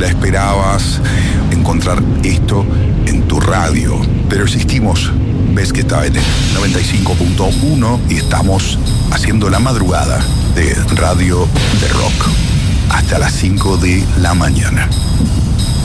la esperabas encontrar esto en tu radio. Pero existimos. Ves que está en el 95.1 y estamos haciendo la madrugada de Radio de Rock hasta las 5 de la mañana.